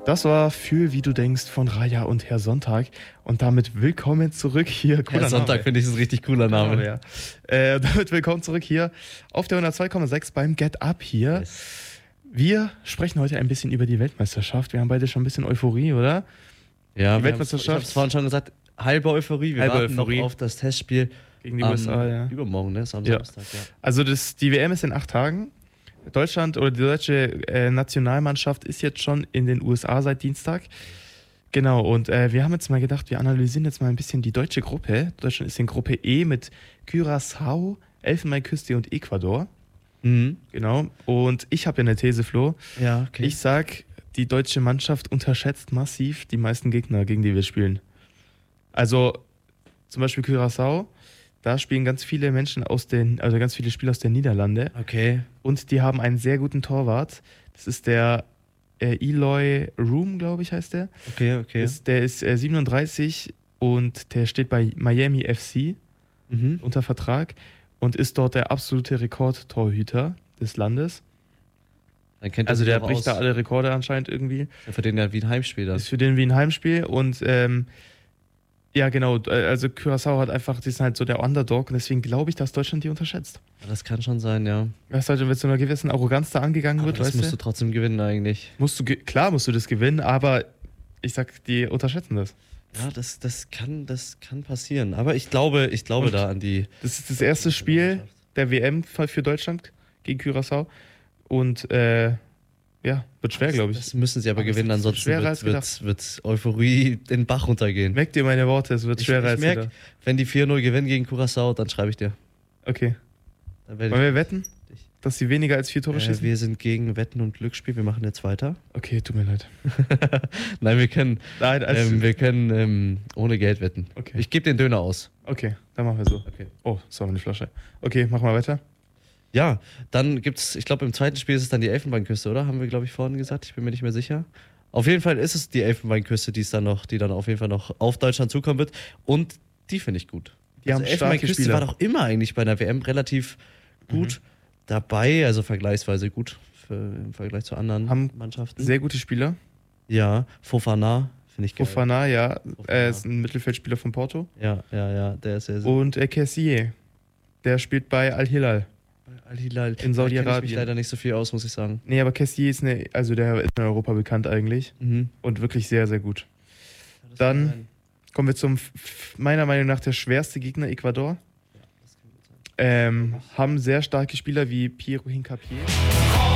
Das war Fühl, wie du denkst von Raya und Herr Sonntag. Und damit willkommen zurück hier. Herr Sonntag finde ich ist ein richtig cooler Name. Ja. Damit willkommen zurück hier auf der 102,6 beim Get Up hier. Yes. Wir sprechen heute ein bisschen über die Weltmeisterschaft. Wir haben beide schon ein bisschen Euphorie, oder? Ja, die Weltmeisterschaft. Ich habe es vorhin schon gesagt, halbe Euphorie. Wir warten noch auf das Testspiel gegen die USA, ja. Übermorgen, ne? Ist am Samstag, ja. Also die WM ist in 8 Tagen. Deutschland oder die deutsche Nationalmannschaft ist jetzt schon in den USA seit Dienstag. Genau, und wir haben jetzt mal gedacht, wir analysieren jetzt mal ein bisschen die deutsche Gruppe. Deutschland ist in Gruppe E mit Curaçao, Elfenbeinküste und Ecuador. Mhm. Genau, und ich habe ja eine These, Flo. Ja, okay. Ich sag, die deutsche Mannschaft unterschätzt massiv die meisten Gegner, gegen die wir spielen. Also zum Beispiel Curaçao. Da spielen ganz viele Menschen ganz viele Spieler aus den Niederlande. Okay. Und die haben einen sehr guten Torwart. Das ist der Eloy Room, glaube ich, heißt der. Okay. Der ist 37 und der steht bei Miami FC unter Vertrag und ist dort der absolute Rekordtorhüter des Landes. Dann kennt Also der bricht da alle Rekorde anscheinend irgendwie. Ja, für den ja wie ein Heimspiel dann. Ist für den wie ein Heimspiel und ja, genau. Also Curaçao hat einfach, die sind halt so der Underdog und deswegen glaube ich, dass Deutschland die unterschätzt. Ja, das kann schon sein, ja. Dass Deutschland mit so einer gewissen Arroganz da angegangen Aber wird, das weißt musst du trotzdem gewinnen eigentlich. Klar musst du das gewinnen, aber ich sag, die unterschätzen das. Ja, das kann passieren. Aber ich glaube da an die. Das ist das erste Spiel der WM für Deutschland gegen Curaçao und ja, wird schwer, glaube ich. Das müssen sie aber gewinnen, ansonsten wird Euphorie den Bach runtergehen. Merk dir meine Worte, es wird schwerer als gedacht. Wenn die 4-0 gewinnen gegen Curaçao, dann schreibe ich dir. Okay. Wollen wir wetten, dass sie weniger als 4 Tore schießen? Wir sind gegen Wetten und Glücksspiel, wir machen jetzt weiter. Okay, tut mir leid. Nein, wir können ohne Geld wetten. Okay. Ich gebe den Döner aus. Okay, dann machen wir so. Okay. Oh, das war eine Flasche. Okay, machen wir weiter. Ja, dann gibt's, ich glaube im zweiten Spiel ist es dann die Elfenbeinküste, oder? Haben wir, glaube ich, vorhin gesagt. Ich bin mir nicht mehr sicher. Auf jeden Fall ist es die Elfenbeinküste, die dann auf jeden Fall noch auf Deutschland zukommen wird. Und die finde ich gut. Die haben Elfenbeinküste war doch immer eigentlich bei der WM relativ gut dabei, also vergleichsweise gut im Vergleich zu anderen Mannschaften. Sehr gute Spieler. Ja, Fofana finde ich geil. Fofana, ja. Er ist ein Mittelfeldspieler von Porto. Ja, der ist sehr Und Kessié, der spielt bei Al-Hilal. Al-Hilal. In Saudi-Arabien. Da kenne ich mich leider nicht so viel aus, muss ich sagen. Nee, aber Kessié ist der ist in Europa bekannt eigentlich. Und wirklich sehr, sehr gut. Ja, dann kommen wir zum, meiner Meinung nach, der schwerste Gegner, Ecuador. Haben sehr starke Spieler wie Piero Hincapié.